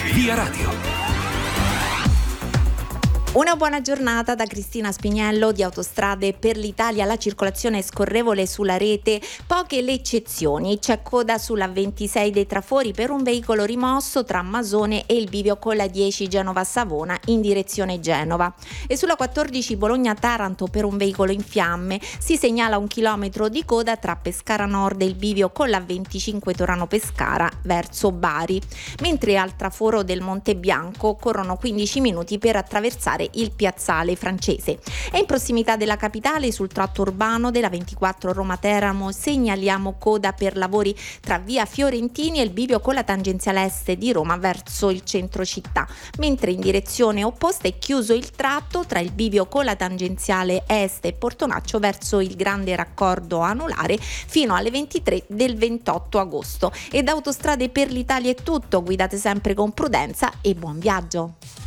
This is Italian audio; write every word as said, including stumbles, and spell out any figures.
Via Radio. Una buona giornata da Cristina Spiniello di Autostrade per l'Italia. La circolazione è scorrevole sulla rete, poche le eccezioni. C'è coda sulla ventisei dei Trafori per un veicolo rimosso tra Masone e il bivio con la dieci Genova-Savona in direzione Genova. E sulla quattordici Bologna-Taranto per un veicolo in fiamme si segnala un chilometro di coda tra Pescara Nord e il bivio con la venticinque Torano-Pescara verso Bari. Mentre al traforo del Monte Bianco corrono quindici minuti per attraversare il piazzale francese. E in prossimità della capitale, sul tratto urbano della ventiquattro Roma-Teramo, segnaliamo coda per lavori tra via Fiorentini e il bivio con la tangenziale est di Roma verso il centro città, mentre in direzione opposta è chiuso il tratto tra il bivio con la tangenziale est e Portonaccio verso il grande raccordo anulare fino alle ventitré del ventotto agosto. E da Autostrade per l'Italia è tutto, guidate sempre con prudenza e buon viaggio.